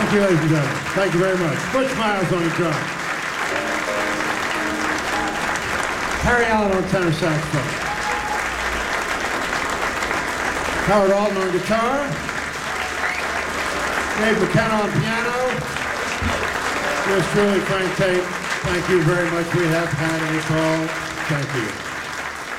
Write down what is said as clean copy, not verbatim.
Thank you, ladies and gentlemen. Thank you very much. Butch Miles on the drums. Harry Allen on tenor saxophone. Howard Alden on guitar. Dave McKenna on piano. Yours truly, Frank Tate. Thank you very much. We have had a call. Thank you.